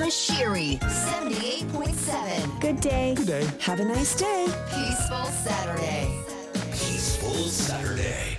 Shiri, 78.7. Good day. Good day. Have a nice day. Peaceful Saturday. Peaceful Saturday.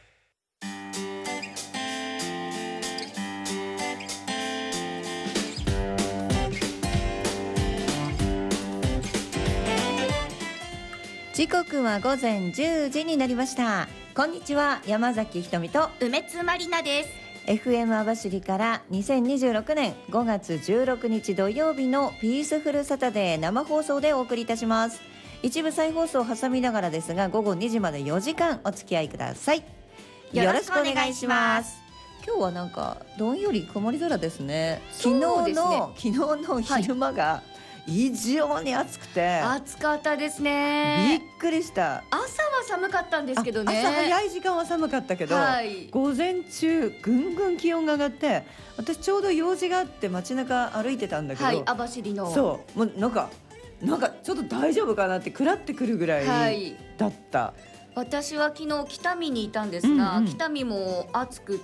時刻は午前10時になりました。こんにちは、山崎ひとみと梅津まりなです。 FM 網走から2026年5月16日土曜日のピースフルサタデー生放送でお送りいたします。一部再放送を挟みながらですが、午後2時まで4時間お付き合いください。よろしくお願いします。今日はなんかどんより曇り空ですね。昨日の昼間が異常に暑くて、 暑かったですね。 びっくりした。 朝は寒かったんですけどね。 朝早い時間は寒かったけど、午前中ぐんぐん気温が上がって、私ちょうど用事があって街中歩いてたんだけど、 網走のそうもうなんかちょっと大丈夫かなってくらってくるぐらいだった、 私は昨日北見にいたんですが、北見も暑くって、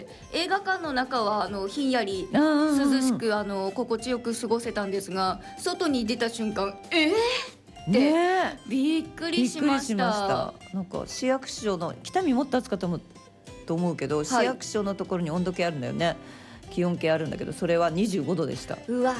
映画館の中はひんやり涼しく心地よく過ごせたんですが、外に出た瞬間ってびっくりしました。 なんか市役所の北見もっと暑かったと思うけど、市役所のところに温度計あるんだよね。気温計あるんだけど、それは25度でした。 うわ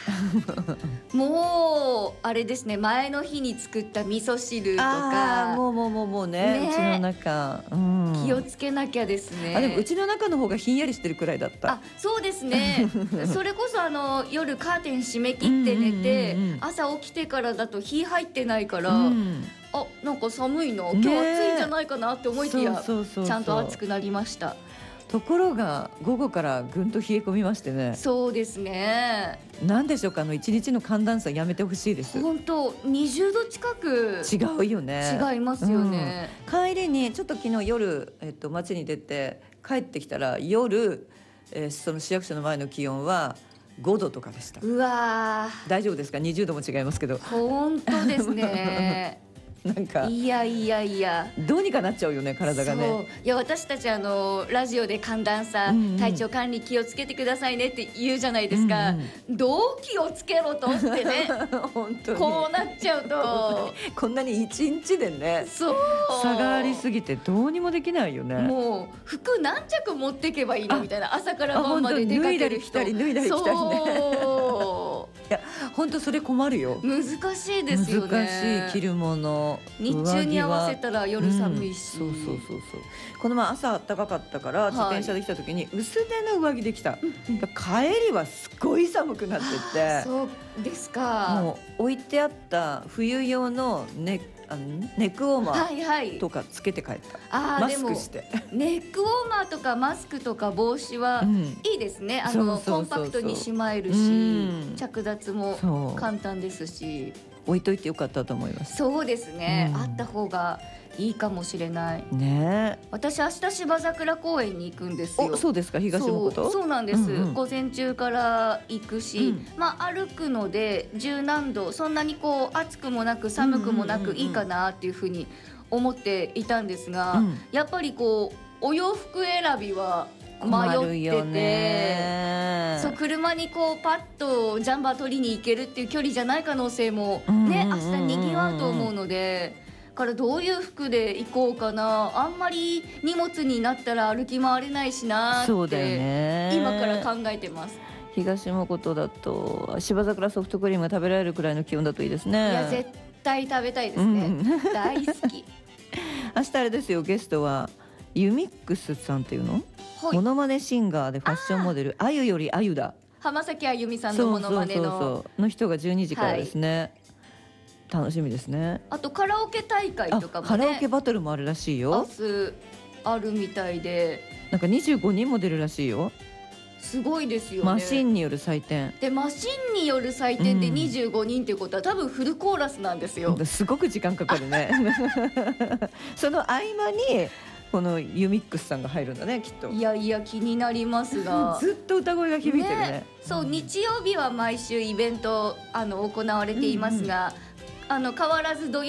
もうあれですね、前の日に作った味噌汁とかもうね、うちの中、 気をつけなきゃですね。 でもうちの中の方がひんやりしてるくらいだった。 そうですねそれこそ夜カーテン閉め切って寝て、朝起きてからだと火入ってないから、なんか寒いの、今日暑いんじゃないかなって思いきや、ちゃんと暑くなりました。 ところが午後からぐんと冷え込みましてね。 そうですね。 なんでしょうか、一日の寒暖差やめてほしいです。 本当20度近く違うよね。 違いますよね、 帰りにちょっと昨日夜、街に出て帰ってきたら夜、その市役所の前の気温は5度とかでした。 うわ大丈夫ですか。20度も違いますけど。 本当ですねなんかいやどうにかなっちゃうよね、体がね。 そういや、私たちラジオで寒暖差、体調管理気をつけてくださいねって言うじゃないですか、どう気をつけろとってね本当にこうなっちゃうとこんなに1日でね、 そう差がありすぎてどうにもできないよね。 もう服何着持ってけばいいのみたいな、朝から晩まで出かける人、 脱いだり着たりそういや本当それ困るよ。 難しいですよね。 難しい、着るもの日中に合わせたら夜寒いし、 そうこの前朝暖かかったから自転車で来た時に薄手の上着で来た、帰りはすごい寒くなってて、 そうですか。 もう置いてあった冬用のネックウォーマーとかつけて帰った、マスクして。 ネックウォーマーとかマスクとか帽子はいいですね。コンパクトにしまえるし、着脱も簡単ですし、 置いといてよかったと思います。 そうですね、あった方がいいかもしれないね。私明日芝桜公園に行くんですよ。 そうですか。東のこと。 そうなんです、午前中から行くし、歩くので十何度、そんなに暑くもなく寒くもなくいいかなっていうふうに思っていたんですが、やっぱりお洋服選びは迷ってて、そう車にパッとジャンバー取りに行けるっていう距離じゃない可能性もね、明日にぎわうと思うので、からどういう服で行こうかな、あんまり荷物になったら歩き回れないしなって今から考えてます。 東のことだと芝桜ソフトクリームが食べられるくらいの気温だといいですね。 いや絶対食べたいですね、大好き明日あれですよ、ゲストはユミックスさんっていうの、モノマネシンガーでファッションモデル、あゆよりあゆだ、 浜崎あゆみさんのモノマネの人が12時からですね、楽しみですね。 あとカラオケ大会とかもね、 カラオケバトルもあるらしいよ。 明日あるみたいで、 なんか25人も出るらしいよ。 すごいですよね。 マシンによる採点で、マシンによる採点で25人っていうことは、多分フルコーラスなんですよ。 すごく時間かかるねその合間にこのユミックスさんが入るんだね、きっと。 いや気になりますがずっと歌声が響いてるね。 そう、日曜日は毎週イベント行われていますが、変わらず土曜